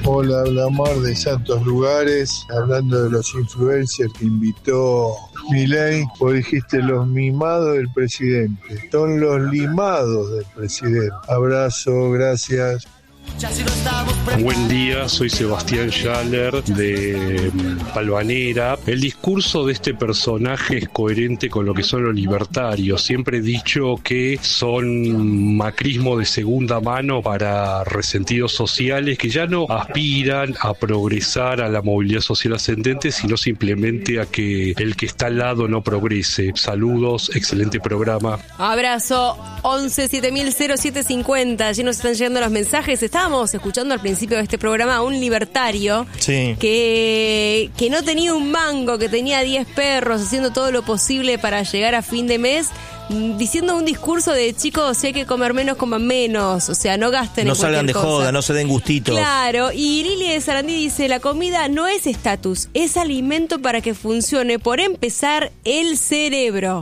Hola, habla Mar de Santos Lugares, hablando de los influencers que invitó Milei. Vos dijiste los mimados del presidente, son los limados del presidente. Abrazo, gracias. Buen día, soy Sebastián Schaller de Balvanera. El discurso de este personaje es coherente con lo que son los libertarios. Siempre he dicho que son macrismo de segunda mano para resentidos sociales que ya no aspiran a progresar a la movilidad social ascendente, sino simplemente a que el que está al lado no progrese. Saludos, excelente programa. Abrazo. 11-7000-0750. Allí nos están llegando los mensajes. Estábamos escuchando al principio de este programa a un libertario que no tenía un mango, que tenía 10 perros, haciendo todo lo posible para llegar a fin de mes, diciendo un discurso de chicos, si hay que comer menos, coman menos, o sea, no gasten en cualquier cosa. No salgan de joda, no se den gustitos. Claro, y Lili de Sarandí dice, la comida no es estatus, es alimento para que funcione, por empezar, el cerebro.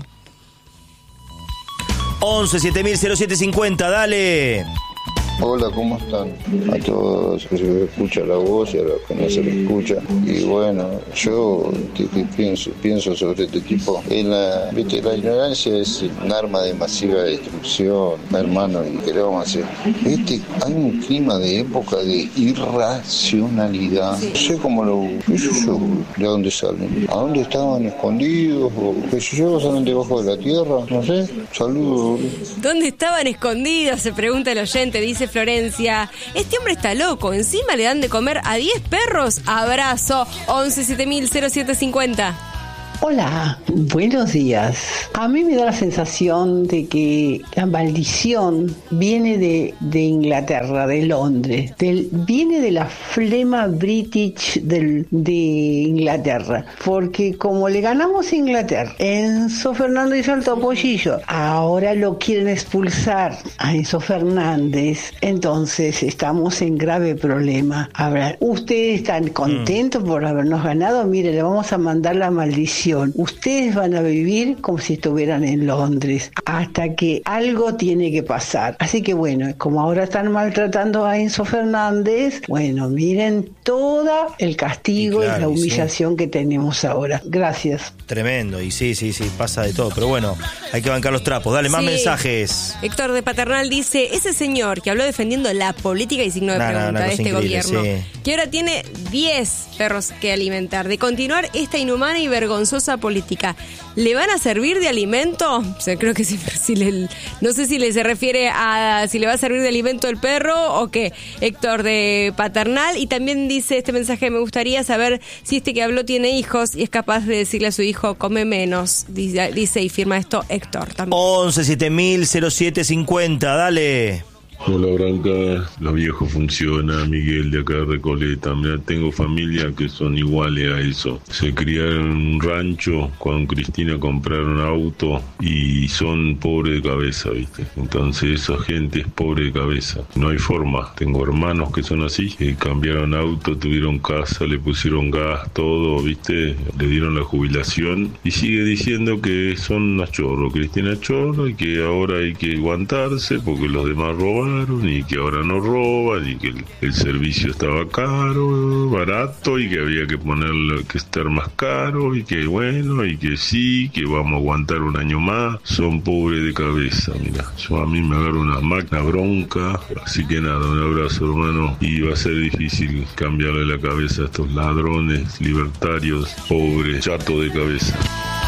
11-7000-0750, dale. Hola, ¿cómo están? A todos que se les escucha la voz y a los que no se les escucha. Y bueno, yo pienso sobre este tipo. La ignorancia es un arma de masiva destrucción, hermano, y ¿qué le vamos a hacer? Hay un clima de época de irracionalidad. No sé cómo de dónde salen. ¿A dónde estaban escondidos? ¿O qué sé yo? ¿Salen debajo de la tierra? No sé. Saludos. ¿Dónde estaban escondidos? Se pregunta el oyente, dice Florencia. Este hombre está loco, encima le dan de comer a 10 perros. Abrazo. 11-7000-0750. Hola, buenos días. A mí me da la sensación de que la maldición viene de Inglaterra, de Londres, viene de la flema british de Inglaterra, porque como le ganamos a Inglaterra, Enzo Fernández saltó pollillo, ahora lo quieren expulsar a Enzo Fernández, entonces estamos en grave problema. Ahora, ¿ustedes están contentos por habernos ganado? Mire, le vamos a mandar la maldición. Ustedes van a vivir como si estuvieran en Londres hasta que algo tiene que pasar. Así que bueno, como ahora están maltratando a Enzo Fernández, bueno, miren todo el castigo y la humillación que tenemos ahora. Gracias. Tremendo, y sí, pasa de todo, pero bueno, hay que bancar los trapos. Dale, más mensajes. Héctor de Paternal dice, ese señor que habló defendiendo la política y signo de pregunta de este gobierno, que ahora tiene 10 perros que alimentar, de continuar esta inhumana y vergonzosa política, ¿le van a servir de alimento? O sea, creo que no sé si se refiere a si le va a servir de alimento el perro o qué. Héctor de Paternal. Y también dice este mensaje, me gustaría saber si este que habló tiene hijos y es capaz de decirle a su hijo, come menos. Dice y firma esto Héctor también. 11-7000-0750, dale. Hola Branca, los viejos funcionan, Miguel de acá de Recoleta. Mira, tengo familia que son iguales a eso. Se criaron en un rancho, con Cristina compraron auto y son pobres de cabeza, ¿viste? Entonces esa gente es pobre de cabeza. No hay forma. Tengo hermanos que son así, que cambiaron auto, tuvieron casa, le pusieron gas, todo, ¿viste? Le dieron la jubilación y sigue diciendo que son unas chorros, Cristina chorro, y que ahora hay que aguantarse porque los demás roban y que ahora no roban y que el servicio estaba caro, barato y que había que ponerlo, que estar más caro y que bueno y que sí, que vamos a aguantar un año más. Son pobres de cabeza, mira, yo a mí me agarro una máquina bronca, así que nada, un abrazo hermano, y va a ser difícil cambiarle la cabeza a estos ladrones libertarios, pobres, chatos de cabeza.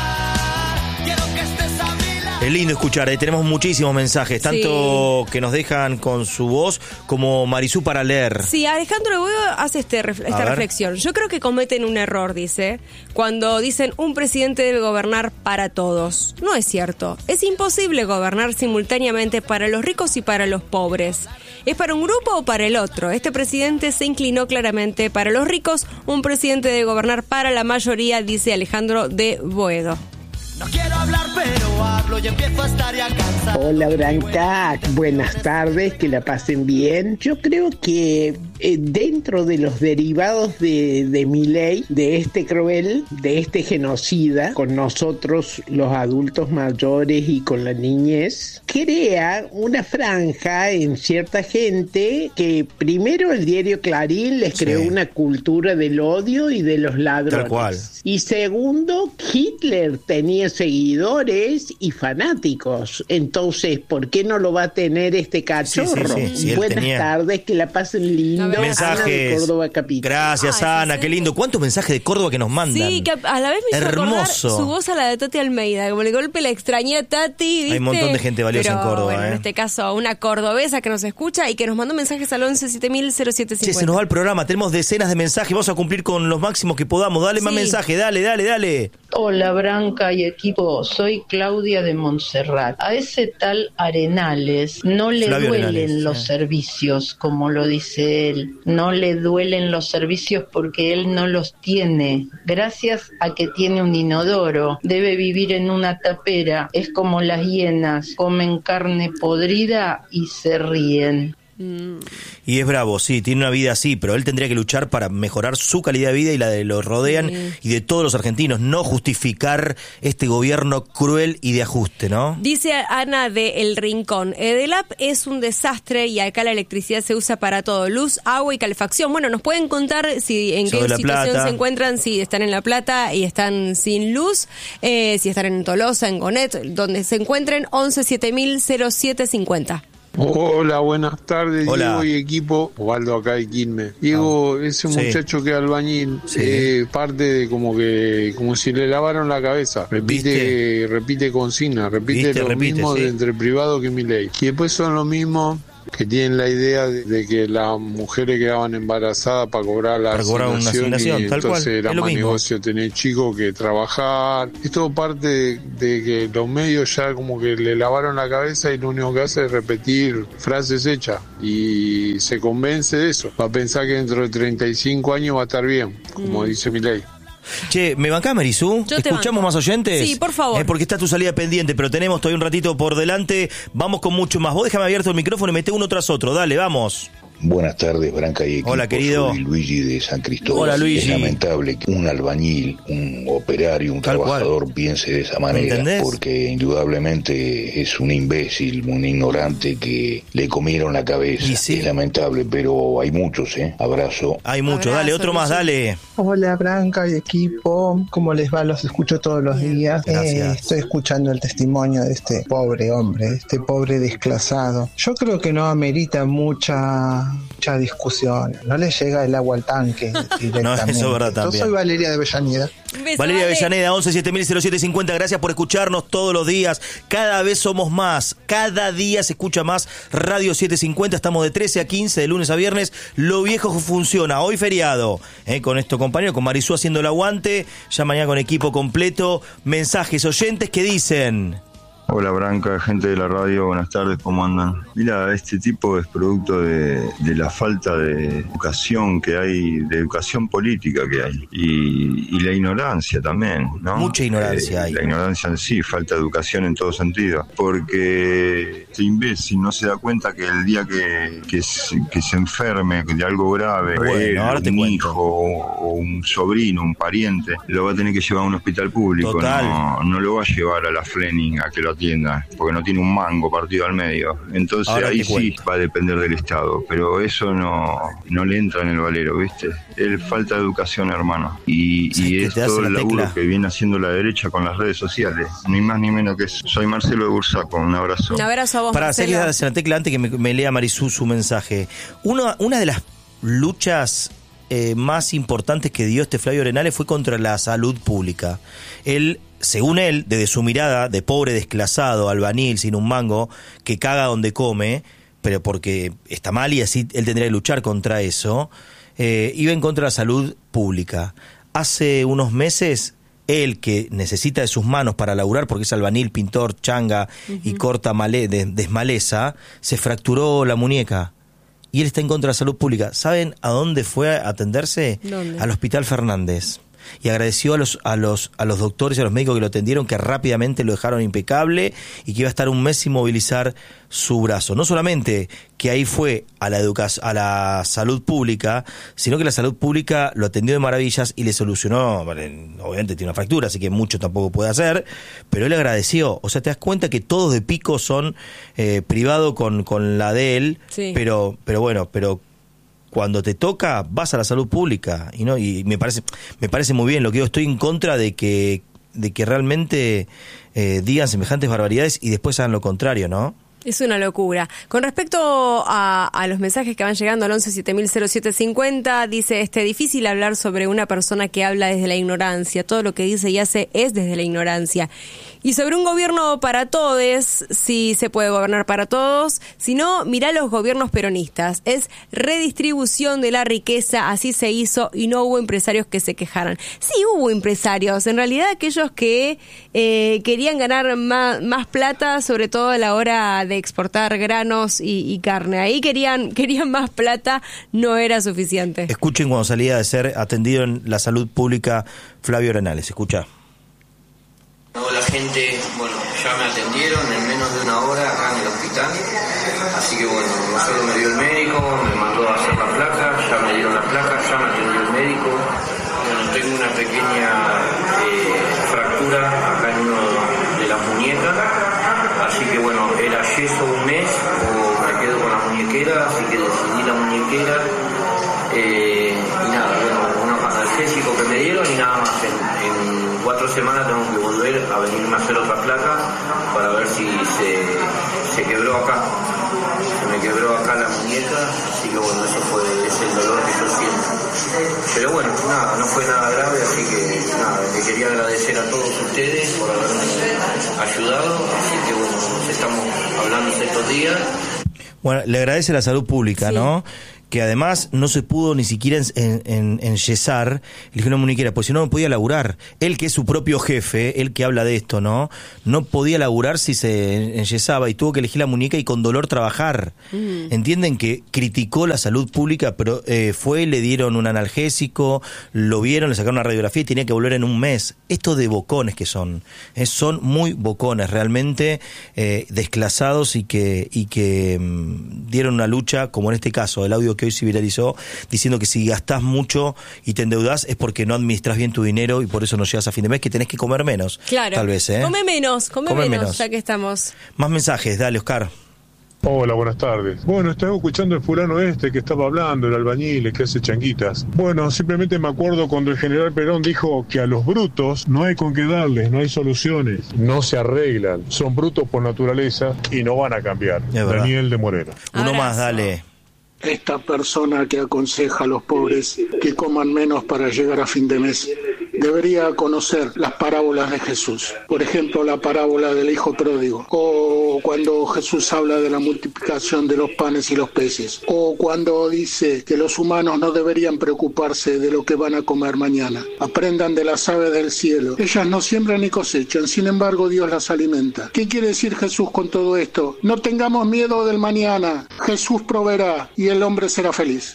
Es lindo escuchar, tenemos muchísimos mensajes, tanto que nos dejan con su voz como Marisú para leer. Sí, Alejandro Boedo hace esta reflexión. Yo creo que cometen un error, dice, cuando dicen un presidente debe gobernar para todos. No es cierto. Es imposible gobernar simultáneamente para los ricos y para los pobres. ¿Es para un grupo o para el otro? Este presidente se inclinó claramente para los ricos. Un presidente debe gobernar para la mayoría, dice Alejandro de Boedo. No quiero hablar, pero hablo y empiezo a estar ya cansado. Hola, Branca. Buenas tardes, que la pasen bien. Yo creo que dentro de los derivados de Milei, de este cruel, de este genocida, con nosotros los adultos mayores y con la niñez, crea una franja en cierta gente que primero el diario Clarín les creó una cultura del odio y de los ladrones. Tal cual. Y segundo, Hitler tenía seguidores y fanáticos. Entonces, ¿por qué no lo va a tener este cachorro? Sí, Buenas tardes, que la pasen lindo. Mensajes. Ana de Córdoba Capital. Gracias, Ana, qué lindo. ¿Cuántos mensajes de Córdoba que nos mandan? Sí, que a la vez me hizo acordar su voz a la de Tati Almeida. Como de golpe la extrañé a Tati, ¿viste? Hay un montón de gente valiosa en Córdoba. Bueno, en este caso, una cordobesa que nos escucha y que nos mandó mensajes al 11-7000-0750. Che, se nos va el programa, tenemos decenas de mensajes, vamos a cumplir con los máximos que podamos. Dale más mensajes, dale. Hola, Branca y equipo, soy Claudia de Montserrat. A ese tal Arenales no le duelen los servicios, como lo dice él. No le duelen los servicios porque él no los tiene. Gracias a que tiene un inodoro, debe vivir en una tapera. Es como las hienas, comen carne podrida y se ríen. Y es bravo, sí, tiene una vida así, pero él tendría que luchar para mejorar su calidad de vida y la de los rodean y de todos los argentinos, no justificar este gobierno cruel y de ajuste, ¿no? Dice Ana de El Rincón, Edelap es un desastre y acá la electricidad se usa para todo, luz, agua y calefacción. Bueno, nos pueden contar en qué situación se encuentran, si están en La Plata y están sin luz, si están en Tolosa, en Gonet, donde se encuentren, 11-7000-0750. Hola, buenas tardes, Hola. Diego y equipo. Osvaldo acá de Quilmes. Diego, ese muchacho que es albañil, parte de como si le lavaron la cabeza. Repite consigna, repite lo mismo de entre privado que Milei. Y después son los mismos que tienen la idea de que las mujeres quedaban embarazadas para cobrar la asignación y tal entonces cual. era más negocio tener chicos que trabajar. Es todo parte de que los medios ya como que le lavaron la cabeza y lo único que hace es repetir frases hechas y se convence de eso. Va a pensar que dentro de 35 años va a estar bien, como dice Milei. Che, ¿me bancás, Marisú? ¿Escuchamos más oyentes? Sí, por favor. Porque está tu salida pendiente, pero tenemos todavía un ratito por delante. Vamos con mucho más. Vos déjame abierto el micrófono y mete uno tras otro. Dale, vamos. Buenas tardes, Branca y equipo. Hola, querido. Soy Luigi de San Cristóbal. Hola, Luigi. Es lamentable que un albañil, un operario, un trabajador piense de esa manera. ¿Entendés? Porque indudablemente es un imbécil, un ignorante que le comieron la cabeza. Es lamentable, pero hay muchos, Abrazo. Hay muchos. Dale, otro más, dale. Hola, Branca y equipo. ¿Cómo les va? Los escucho todos los días. Gracias. Estoy escuchando el testimonio de este pobre hombre, este pobre desclasado. Yo creo que no amerita mucha discusión. No le llega el agua al tanque directamente. No, eso es verdad también. Yo soy Valeria de Avellaneda. Valeria Avellaneda, 11-7000-0750. Gracias por escucharnos todos los días. Cada vez somos más. Cada día se escucha más Radio 750. Estamos de 13 a 15, de lunes a viernes. Lo viejo funciona. Hoy feriado. Con esto, compañero, con Marisú haciendo el aguante. Ya mañana con equipo completo. Mensajes oyentes que dicen... Hola, Branca, gente de la radio, buenas tardes, ¿cómo andan? Mira, este tipo es producto de la falta de educación que hay, de educación política que hay, y la ignorancia también, ¿no? Mucha ignorancia hay. La ignorancia en sí, falta de educación en todo sentido, porque este imbécil no se da cuenta que el día que se enferme de algo grave, un hijo o un sobrino, un pariente, lo va a tener que llevar a un hospital público, no lo va a llevar a la Fleming a que lo atienda, porque no tiene un mango partido al medio. Entonces ahí sí va a depender del Estado, pero eso no le entra en el valero, ¿viste? Es falta de educación, hermano. Y es todo el laburo que viene haciendo la derecha con las redes sociales. Ni más ni menos que eso. Soy Marcelo de Bursaco, un abrazo. Un abrazo a vos, para Marcelo. hacer la tecla antes que me lea Marisú su mensaje. Una de las luchas más importantes que dio este Flavio Arenales fue contra la salud pública. Él, según él, desde su mirada de pobre desclasado, albanil, sin un mango, que caga donde come, pero porque está mal y así él tendría que luchar contra eso, iba en contra de la salud pública. Hace unos meses, él, que necesita de sus manos para laburar, porque es albanil, pintor, changa y corta desmaleza, se fracturó la muñeca. Y él está en contra de la salud pública. ¿Saben a dónde fue a atenderse? ¿Dónde? Al Hospital Fernández. Y agradeció a los doctores y a los médicos que lo atendieron, que rápidamente lo dejaron impecable y que iba a estar un mes sin movilizar su brazo. No solamente que ahí fue a la salud pública, sino que la salud pública lo atendió de maravillas y le solucionó, obviamente tiene una fractura, así que mucho tampoco puede hacer, pero él agradeció. O sea, te das cuenta que todos de pico son privados con la de él, sí. pero cuando te toca, vas a la salud pública. Y me parece muy bien. Lo que yo estoy en contra de que realmente digan semejantes barbaridades y después hagan lo contrario, ¿no? Es una locura. Con respecto a los mensajes que van llegando al 11-7000-0750, dice, difícil hablar sobre una persona que habla desde la ignorancia. Todo lo que dice y hace es desde la ignorancia. Y sobre un gobierno para todos, sí se puede gobernar para todos. Si no, mirá los gobiernos peronistas. Es redistribución de la riqueza, así se hizo y no hubo empresarios que se quejaran. Sí, hubo empresarios. En realidad, aquellos que querían ganar más plata, sobre todo a la hora de exportar granos y carne. Ahí querían más plata, no era suficiente. Escuchen cuando salía de ser atendido en la salud pública Flavio Arenales. Escucha. La gente, ya me atendieron en menos de una hora acá en el hospital, así que no solo me dio el médico, me mandó a hacer la placa, ya me dieron la placa, ya me atendió el médico. Tengo una pequeña fractura acá en uno de las muñecas, así que era yeso un mes o me quedo con la muñequera, así que decidí la muñequera y nada, unos analgésicos que me dieron y nada más. En 4 semanas tengo que volver a venirme a hacer otra placa para ver si se quebró acá. Se me quebró acá la muñeca, así que eso es el dolor que yo siento. Pero no fue nada grave, así que le quería agradecer a todos ustedes por haberme ayudado, así que nos estamos hablando estos días. Bueno, le agradece la salud pública, sí. ¿No? Que además no se pudo ni siquiera enyesar, le dijo una muñequera, pues si no podía laburar. Él, que es su propio jefe, él que habla de esto, ¿no? No podía laburar si se enyesaba y tuvo que elegir la muñeca y con dolor trabajar. Entienden que criticó la salud pública, pero le dieron un analgésico, lo vieron, le sacaron una radiografía y tenía que volver en un mes. Esto de bocones que son muy bocones, realmente desclasados y que dieron una lucha, como en este caso, el audio que hoy se viralizó, diciendo que si gastás mucho y te endeudás es porque no administrás bien tu dinero y por eso no llegas a fin de mes, que tenés que comer menos. Claro. Tal vez, Come menos, ya que estamos. Más mensajes, dale, Oscar. Hola, buenas tardes. Estaba escuchando el fulano que estaba hablando, el albañil, que hace changuitas. Simplemente me acuerdo cuando el general Perón dijo que a los brutos no hay con qué darles, no hay soluciones, no se arreglan, son brutos por naturaleza y no van a cambiar. Daniel de Moreno. Uno más, dale. Esta persona que aconseja a los pobres que coman menos para llegar a fin de mes debería conocer las parábolas de Jesús. Por ejemplo, la parábola del hijo pródigo, o cuando Jesús habla de la multiplicación de los panes y los peces, o cuando dice que los humanos no deberían preocuparse de lo que van a comer mañana. Aprendan de las aves del cielo. Ellas no siembran ni cosechan, sin embargo Dios las alimenta. ¿Qué quiere decir Jesús con todo esto? No tengamos miedo del mañana. Jesús proveerá y el hombre será feliz.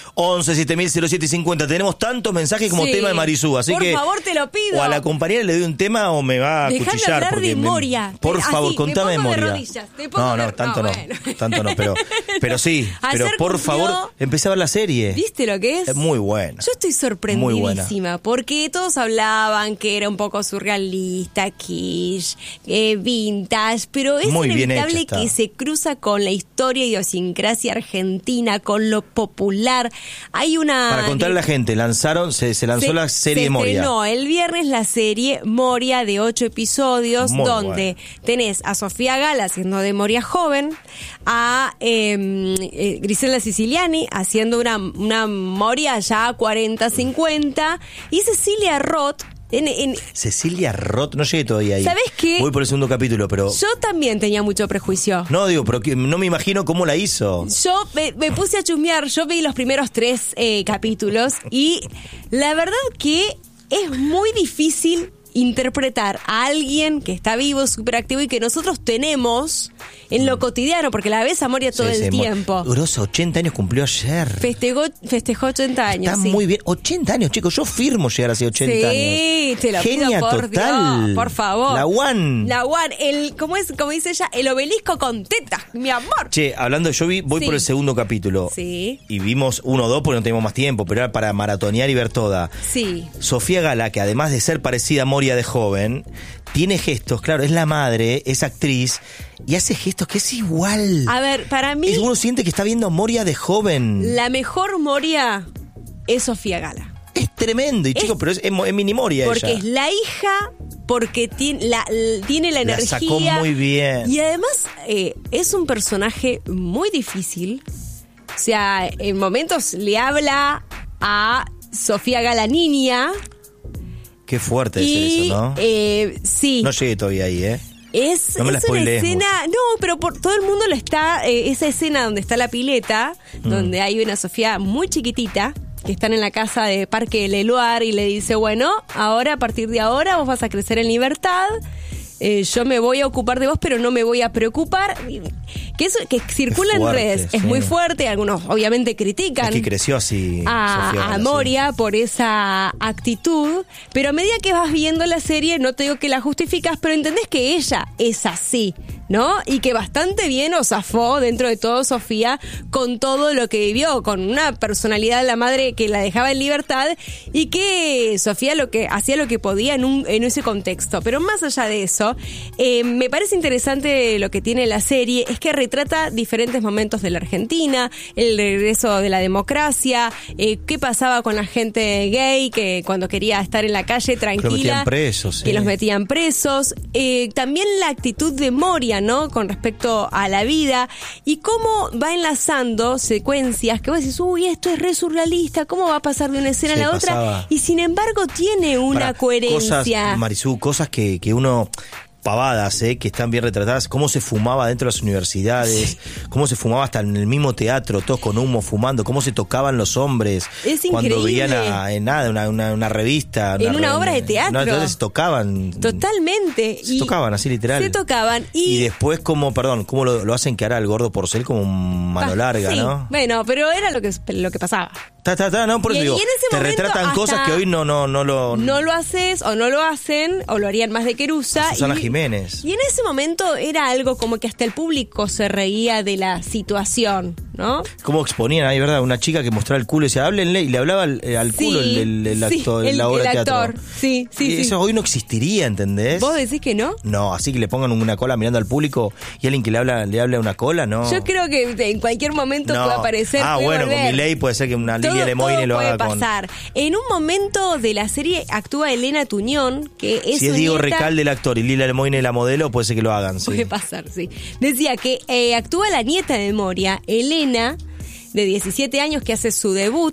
11-7000-0750. Tenemos tantos mensajes como tema de Marisú, así por que favor, te lo pido. O a la compañera le doy un tema o me va a cuchillar. Dejame hablar de Moria. Por favor, contame de Moria. Tanto no, pero sí, pero por favor, empecé a ver la serie. ¿Viste lo que es? Es muy buena. Yo estoy sorprendidísima porque todos hablaban que era un poco surrealista, quiche, vintage, pero es muy inevitable que se cruza con la historia y idiosincrasia argentina, con lo popular. Hay una... Para contarle a la gente, se lanzó la serie Moria. No, el viernes la serie Moria de 8 episodios, muy donde tenés a Sofía Gala haciendo de Moria joven, a Griselda Siciliani haciendo una Moria ya 40-50 y Cecilia Roth. Cecilia Roth, no llegué todavía ahí. ¿Sabés qué? Voy por el segundo capítulo, pero... Yo también tenía mucho prejuicio. No, pero no me imagino cómo la hizo. Yo me puse a chusmear, yo vi los primeros 3 capítulos y la verdad que es muy difícil interpretar a alguien que está vivo, súper activo y que nosotros tenemos en lo cotidiano, porque la ves a Moria todo el tiempo. Duró 80 años, cumplió ayer. Festejó 80 años. Está muy bien. 80 años, chicos. Yo firmo llegar así 80 años. Sí, te lo Genia pido por total. Dios, por favor. La One. Como dice ella, el obelisco con tetas, mi amor. Che, hablando, voy por el segundo capítulo. Sí. Y vimos 1 o 2 porque no teníamos más tiempo, pero era para maratonear y ver toda. Sí. Sofía Gala, que además de ser parecida a Moria de joven, tiene gestos, claro, es la madre, es actriz, y hace gestos que es igual. A ver, para mí... Uno siente que está viendo a Moria de joven. La mejor Moria es Sofía Gala. Es tremendo, y chicos, pero es mini Moria porque ella. Es la hija, porque tiene la energía. La sacó muy bien. Y además es un personaje muy difícil. O sea, en momentos le habla a Sofía Gala niña. Qué fuerte es eso, ¿no? Sí. No llegué todavía ahí, ¿eh? No me la spoilees. Una escena, no, pero todo el mundo lo está, esa escena donde está la pileta, donde hay una Sofía muy chiquitita, que están en la casa de Parque Leloir y le dice, bueno, ahora, a partir de ahora, vos vas a crecer en libertad, yo me voy a ocupar de vos, pero no me voy a preocupar. Que circula en redes, es muy fuerte, algunos obviamente critican. Es que creció así a Moria por esa actitud, pero a medida que vas viendo la serie, no te digo que la justificas, pero entendés que ella es así, ¿no? Y que bastante bien o zafó dentro de todo Sofía con todo lo que vivió, con una personalidad de la madre que la dejaba en libertad y que Sofía hacía lo que podía en ese contexto. Pero más allá de eso, me parece interesante lo que tiene la serie, es que retrata diferentes momentos de la Argentina, el regreso de la democracia, qué pasaba con la gente gay que cuando quería estar en la calle tranquila, que los metían presos, que los metían presos, también la actitud de Moria, ¿no? Con respecto a la vida y cómo va enlazando secuencias que vos decís, uy, esto es re surrealista, ¿cómo va a pasar de una escena a la otra? Y sin embargo tiene una coherencia. Cosas que uno... pavadas, que están bien retratadas, cómo se fumaba dentro de las universidades, cómo se fumaba hasta en el mismo teatro, todos con humo fumando, cómo se tocaban los hombres es cuando veían una revista, una obra de teatro, entonces se tocaban totalmente, tocaban así literal, se tocaban y después cómo lo hacen quedar al gordo Porcel como mano larga, sí, ¿no? Bueno, pero era lo que pasaba. No, por eso digo, te retratan cosas que hoy no lo haces o no lo hacen o lo harían más de querusa. Susana Jiménez. Y en ese momento era algo como que hasta el público se reía de la situación, ¿no? Cómo exponían ahí, ¿verdad? Una chica que mostraba el culo y decía, háblenle, y le hablaba al culo el actor, la obra de teatro. Actor. Sí. Eso hoy no existiría, ¿entendés? ¿Vos decís que no? No, así que le pongan una cola mirando al público y alguien que le hable a una cola, no. Yo creo que en cualquier momento puede aparecer. Bueno, con Milei puede ser que una Lilia Lemoyne lo haga con... En un momento de la serie actúa Elena Tuñón, que es si es Diego Recalde el actor y Lilia Lemoyne la modelo, puede ser que lo hagan, sí. Puede pasar, sí. Decía que actúa la nieta de Moria, Elena, de 17 años, que hace su debut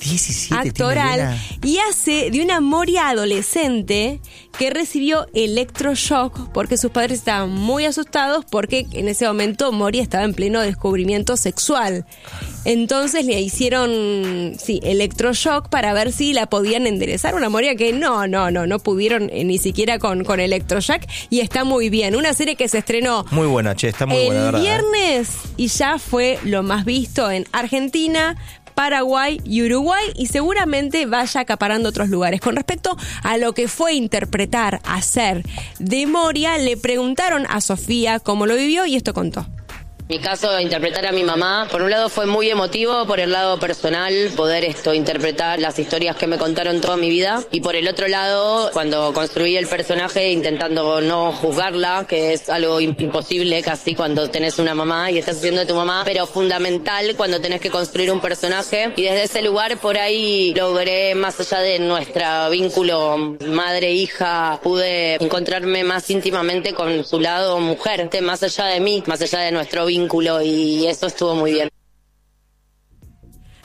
actoral y hace de una Moria adolescente que recibió electroshock porque sus padres estaban muy asustados porque en ese momento Moria estaba en pleno descubrimiento sexual. Entonces le hicieron electroshock para ver si la podían enderezar. Una Moria que no pudieron ni siquiera con electroshock y está muy bien. Una serie que se estrenó muy buena, está muy buena, el viernes y ya fue lo más visto en Argentina, Paraguay y Uruguay y seguramente vaya acaparando otros lugares. Con respecto a lo que fue interpretar, hacer de Moria, le preguntaron a Sofía cómo lo vivió y esto contó. Mi caso, interpretar a mi mamá, por un lado fue muy emotivo, por el lado personal, poder interpretar las historias que me contaron toda mi vida, y por el otro lado, cuando construí el personaje, intentando no juzgarla, que es algo imposible casi cuando tenés una mamá y estás haciendo de tu mamá, pero fundamental cuando tenés que construir un personaje, y desde ese lugar por ahí logré, más allá de nuestro vínculo madre-hija, pude encontrarme más íntimamente con su lado mujer, más allá de mí, más allá de nuestro vínculo, y eso estuvo muy bien.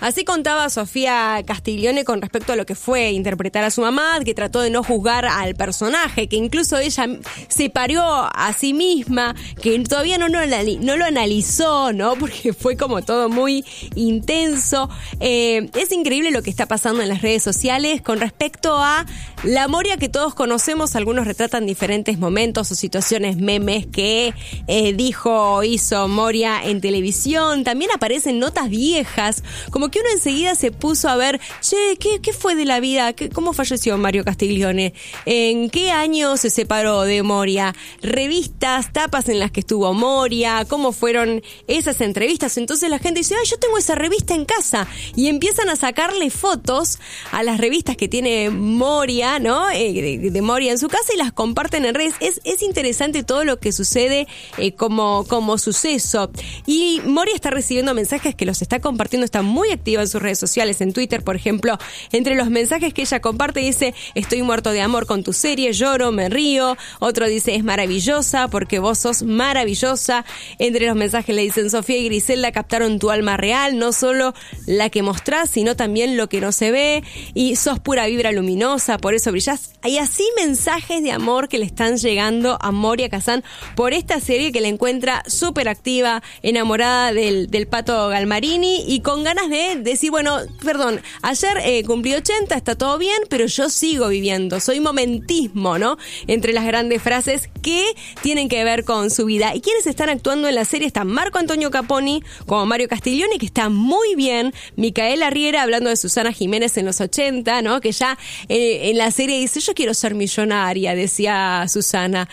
Así contaba Sofía Castiglione con respecto a lo que fue interpretar a su mamá, que trató de no juzgar al personaje, que incluso ella se parió a sí misma, que todavía no lo analizó, ¿no? Porque fue como todo muy intenso. Es increíble lo que está pasando en las redes sociales con respecto a la Moria que todos conocemos. Algunos retratan diferentes momentos o situaciones, memes que dijo o hizo Moria en televisión. También aparecen notas viejas, como que uno enseguida se puso a ver, ¿qué fue de la vida? ¿Cómo falleció Mario Castiglione? ¿En qué año se separó de Moria? Revistas, tapas en las que estuvo Moria, cómo fueron esas entrevistas. Entonces la gente dice, yo tengo esa revista en casa, y empiezan a sacarle fotos a las revistas que tiene Moria, ¿no? De Moria en su casa, y las comparten en redes. Es interesante todo lo que sucede como suceso. Y Moria está recibiendo mensajes que los está compartiendo, está muy activa en sus redes sociales, en Twitter, por ejemplo. Entre los mensajes que ella comparte dice, estoy muerto de amor con tu serie, lloro, me río. Otro dice, es maravillosa porque vos sos maravillosa. Entre los mensajes le dicen, Sofía y Griselda captaron tu alma real, no solo la que mostrás, sino también lo que no se ve, y sos pura vibra luminosa, por eso brillás. Hay así mensajes de amor que le están llegando a Moria Kazan por esta serie, que la encuentra súper activa, enamorada del Pato Galmarini y con ganas de decir, bueno, perdón, ayer cumplí 80, está todo bien, pero yo sigo viviendo, soy momentismo, ¿no? Entre las grandes frases que tienen que ver con su vida. ¿Y quiénes están actuando en la serie? Están Marco Antonio Caponi como Mario Castiglione, que está muy bien, Micaela Riera hablando de Susana Jiménez en los 80, ¿no? Que ya en la serie dice, yo quiero ser millonaria, decía Susana.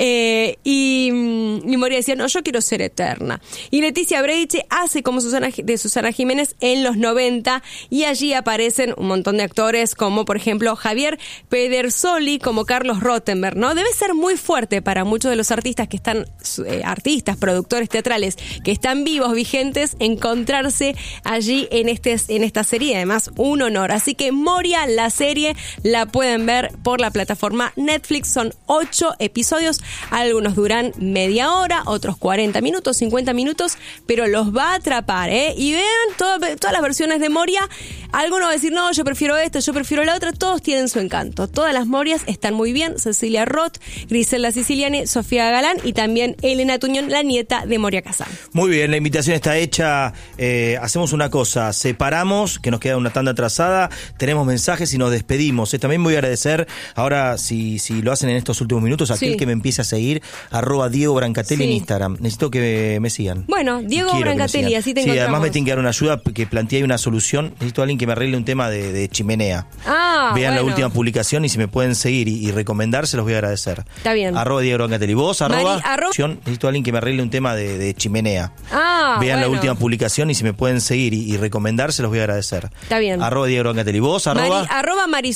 Y Moria decía, no, yo quiero ser eterna. Y Leticia Breiche hace como Susana Jiménez en los 90, y allí aparecen un montón de actores como, por ejemplo, Javier Pedersoli como Carlos Rottenberg, ¿no? Debe ser muy fuerte para muchos de los artistas que están, productores teatrales, que están vivos, vigentes, encontrarse allí en esta serie. Además, un honor. Así que Moria, la serie, la pueden ver por la plataforma Netflix. Son 8 episodios. Algunos duran media hora, otros 40 minutos, 50 minutos, pero los va a atrapar, ¿eh? Y vean todas las versiones de Moria. Algunos va a decir, no, yo prefiero esta, yo prefiero la otra. Todos tienen su encanto. Todas las Morias están muy bien. Cecilia Roth, Griselda Siciliani, Sofía Galán y también Elena Tuñón, la nieta de Moria Kazan. Muy bien, la invitación está hecha. Hacemos una cosa, separamos, que nos queda una tanda atrasada, tenemos mensajes y nos despedimos. También voy a agradecer, ahora si lo hacen en estos últimos minutos, a aquel que me empiece a seguir, @Diego Brancatelli en Instagram. Necesito que me sigan. Bueno, Diego Brancatelli, así te encontramos. Sí, además me tienen que dar una ayuda, que planteé una solución. Necesito a alguien que me arregle un tema de chimenea. Vean la última publicación, y si me pueden seguir y recomendar, se los voy a agradecer. Está bien. @Diego Brancatelli. Vos, necesito a alguien que me arregle un tema de chimenea. Vean la última publicación, y si me pueden seguir y recomendar, se los voy a agradecer. Está bien. @Diego Brancatelli. Vos,